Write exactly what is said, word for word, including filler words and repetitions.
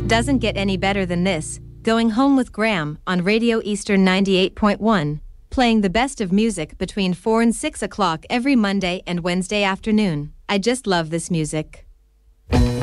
Doesn't get any better than this. Going Home with Graham on Radio Eastern ninety-eight point one. Playing the best of music between four and six o'clock every Monday and Wednesday afternoon. I just love this music.